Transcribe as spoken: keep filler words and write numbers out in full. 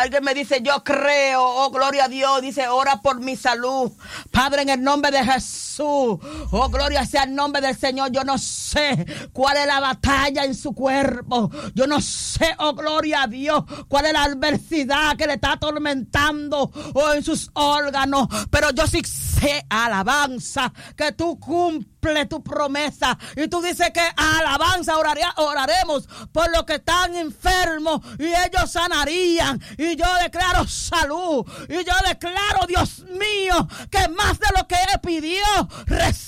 alguien me dice, yo creo, oh, gloria a Dios, dice, ora por mi salud. Padre, en el nombre de Jesús, oh, gloria sea el nombre del Señor. Yo no sé cuál es la batalla en su cuerpo. Yo no sé, oh, gloria a Dios, cuál es la adversidad que le está atormentando, oh, en sus órganos. Pero yo sí sé, alabanza, que tú cumples tu promesa. Y tú dices que alabanza, oraría, oraremos por los que están enfermos y ellos sanarían. Y yo declaro salud. Y yo declaro, Dios mío, que más de lo que he pedido,